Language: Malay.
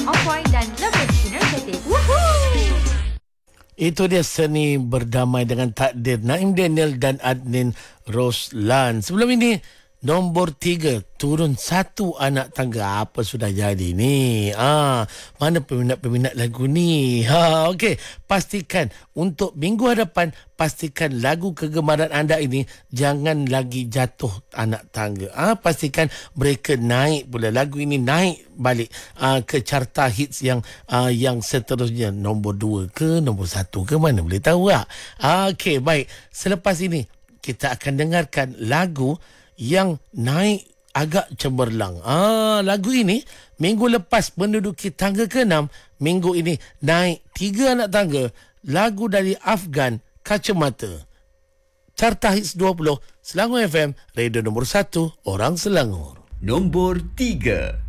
on point dan lebih energetik. Woohoo! Itu dia seni berdamai dengan takdir. Naim Daniel dan Adnin Roslan. Sebelum ini, nombor 3, turun 1 anak tangga. Apa sudah jadi ni? Mana peminat-peminat lagu ni? Okey, pastikan untuk minggu hadapan, pastikan lagu kegemaran anda ini jangan lagi jatuh anak tangga. Pastikan mereka naik pula. Lagu ini naik balik ke carta hits yang seterusnya. Nombor 2 ke nombor 1 ke, mana boleh tahu tak? Okey, baik. Selepas ini kita akan dengarkan lagu yang naik agak cemerlang. Lagu ini minggu lepas menduduki tangga ke-6, minggu ini naik 3 anak tangga. Lagu dari Afgan, Kacamata. Carta Hits 20 Selangor FM, radio nombor 1 orang Selangor. Nombor 3.